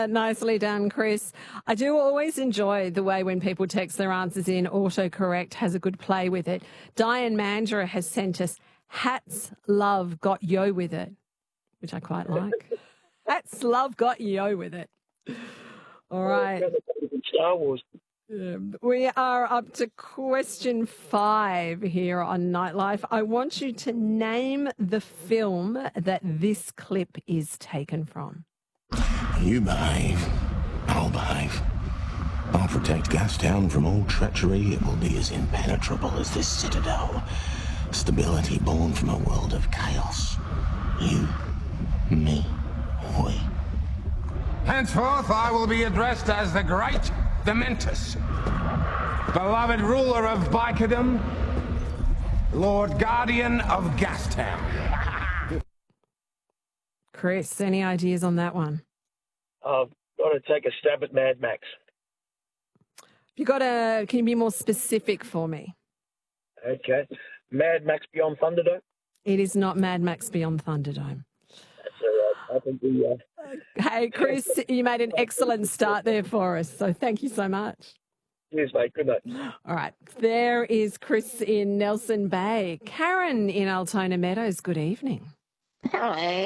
Nicely done, Chris. I do always enjoy the way when people text their answers in, autocorrect has a good play with it. Diane Mandra has sent us, Hats Love got yo with it, which I quite like. Hats Love got yo with it. All right. Star Wars. We are up to question 5 here on Nightlife. I want you to name the film that this clip is taken from. You behave, I'll behave. I'll protect Gastown from all treachery. It will be as impenetrable as this citadel. Stability born from a world of chaos. You, me, we. Henceforth I will be addressed as the Great Dementus, beloved ruler of Bicodum, Lord Guardian of Gastown. Chris, any ideas on that one? I've got to take a stab at Mad Max. Can you be more specific for me? Okay. Mad Max Beyond Thunderdome? It is not Mad Max Beyond Thunderdome. That's all right. I think we... Hey, Chris, you made an excellent start there for us, so thank you so much. Cheers, mate. Good night. All right. There is Chris in Nelson Bay. Karen in Altona Meadows, good evening. Hello.